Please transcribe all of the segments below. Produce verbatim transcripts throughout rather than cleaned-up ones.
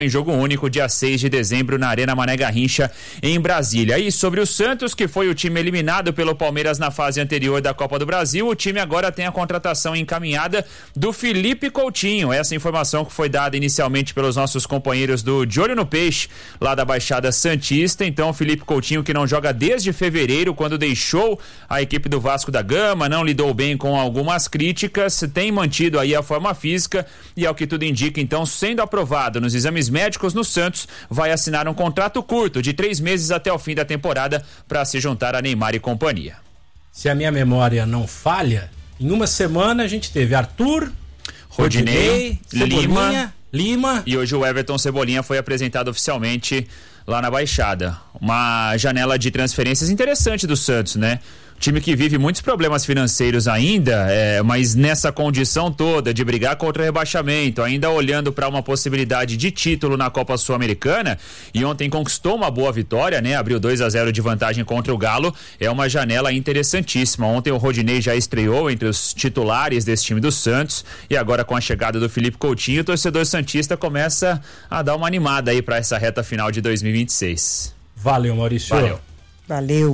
em jogo único, dia seis de dezembro, na Arena Mané Garrincha, em Brasília. E sobre o Santos, que foi o time eliminado pelo Palmeiras na fase anterior da Copa do Brasil, o time agora tem a contratação encaminhada do Felipe Coutinho. Essa informação que foi dada inicialmente pelos nossos companheiros do De Olho no Peixe, lá da Baixada Santista. Então, o Felipe Coutinho, que não joga desde fevereiro, quando deixou a equipe do Vasco da Gama, não lidou bem com algumas críticas, tem mantido aí a forma física e, ao que tudo indica, então, sendo aprovado nos exames médicos no Santos, vai assinar um contrato curto de três meses até o fim da temporada para se juntar a Neymar e companhia. Se a minha memória não falha, em uma semana a gente teve Arthur, Rodinei, Rodinei Lima, Lima e hoje o Everton Cebolinha foi apresentado oficialmente lá na Baixada. Uma janela de transferências interessante do Santos, né? Time que vive muitos problemas financeiros ainda, é, mas nessa condição toda de brigar contra o rebaixamento, ainda olhando para uma possibilidade de título na Copa Sul-Americana, e ontem conquistou uma boa vitória, né? Abriu dois a zero de vantagem contra o Galo, é uma janela interessantíssima. Ontem o Rodinei já estreou entre os titulares desse time do Santos, e agora com a chegada do Felipe Coutinho, o torcedor santista começa a dar uma animada aí para essa reta final de dois mil e vinte e seis. Valeu, Maurício. Valeu. Valeu.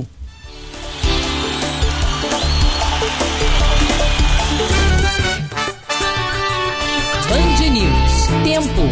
Band News. Tempo.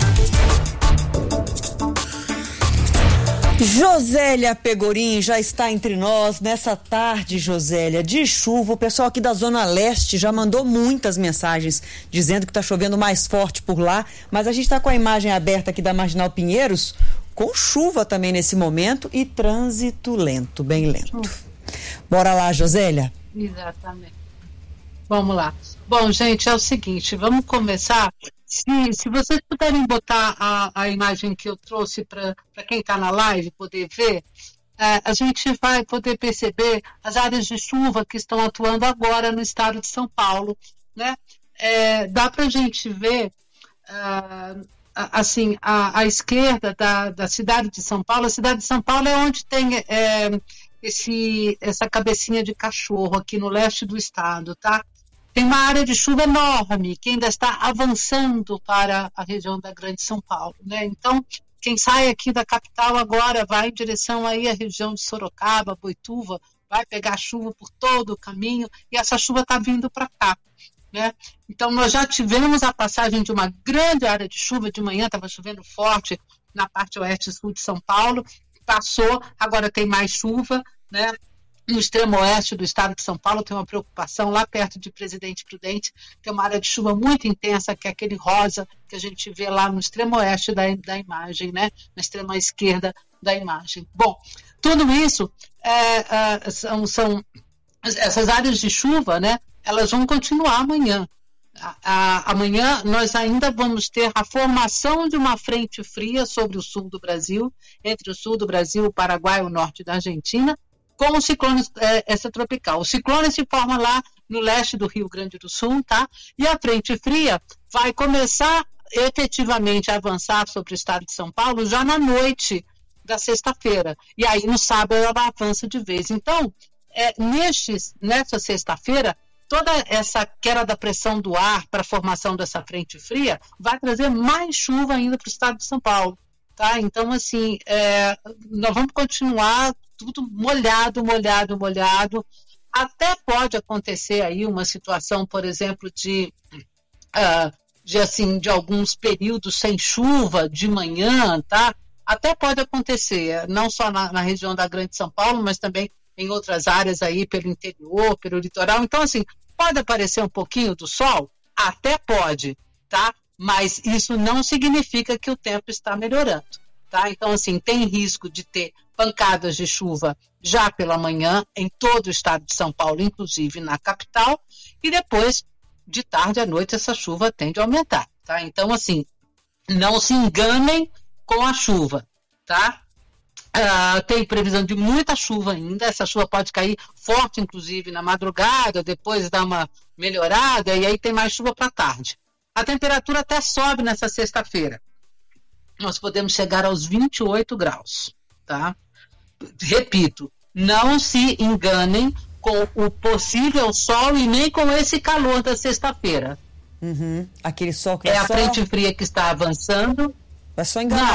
Josélia Pegorim já está entre nós nessa tarde, Josélia, de chuva. O pessoal aqui da Zona Leste já mandou muitas mensagens dizendo que está chovendo mais forte por lá, mas a gente está com a imagem aberta aqui da Marginal Pinheiros, com chuva também nesse momento e trânsito lento, bem lento. Bora lá, Josélia. Exatamente. Vamos lá. Bom, gente, é o seguinte, vamos começar. Se, se vocês puderem botar a, a imagem que eu trouxe para quem está na live poder ver, é, a gente vai poder perceber as áreas de chuva que estão atuando agora no estado de São Paulo, né? É, dá para a gente ver, uh, assim, a, a esquerda da, da cidade de São Paulo. A cidade de São Paulo é onde tem é, esse, essa cabecinha de cachorro aqui no leste do estado, tá? Tem uma área de chuva enorme que ainda está avançando para a região da Grande São Paulo, né? Então, quem sai aqui da capital agora vai em direção aí à região de Sorocaba, Boituva, vai pegar chuva por todo o caminho e essa chuva está vindo para cá, né? Então, nós já tivemos a passagem de uma grande área de chuva, de manhã estava chovendo forte na parte oeste e sul de São Paulo, passou, agora tem mais chuva, né? No extremo oeste do estado de São Paulo tem uma preocupação, lá perto de Presidente Prudente, tem uma área de chuva muito intensa, que é aquele rosa que a gente vê lá no extremo oeste da, da imagem, né? Na extrema esquerda da imagem. Bom, tudo isso é, é, são, são essas áreas de chuva, né? Elas vão continuar amanhã. A, a, amanhã nós ainda vamos ter a formação de uma frente fria sobre o sul do Brasil, entre o sul do Brasil, o Paraguai e o norte da Argentina, com o ciclone é, extratropical. O ciclone se forma lá no leste do Rio Grande do Sul, tá? E a frente fria vai começar efetivamente a avançar sobre o estado de São Paulo já na noite da sexta-feira. E aí no sábado ela avança de vez. Então, é, nestes, nessa sexta-feira, toda essa queda da pressão do ar para a formação dessa frente fria vai trazer mais chuva ainda para o estado de São Paulo. Tá? Então, assim, é, nós vamos continuar tudo molhado, molhado, molhado. Até pode acontecer aí uma situação, por exemplo, de, uh, de, assim, de alguns períodos sem chuva de manhã, tá? Até pode acontecer, não só na, na região da Grande São Paulo, mas também em outras áreas aí pelo interior, pelo litoral. Então, assim, pode aparecer um pouquinho do sol? Até pode, tá? Mas isso não significa que o tempo está melhorando, tá? Então, assim, tem risco de ter pancadas de chuva já pela manhã em todo o estado de São Paulo, inclusive na capital, e depois, de tarde à noite, essa chuva tende a aumentar, tá? Então, assim, não se enganem com a chuva, tá? Uh, tem previsão de muita chuva ainda, essa chuva pode cair forte, inclusive, na madrugada, depois dá uma melhorada, e aí tem mais chuva para tarde. A temperatura até sobe nessa sexta-feira. Nós podemos chegar aos vinte e oito graus, tá? Repito, não se enganem com o possível sol e nem com esse calor da sexta-feira. Uhum. Aquele sol que é é a sol... frente fria que está avançando. É só enganar.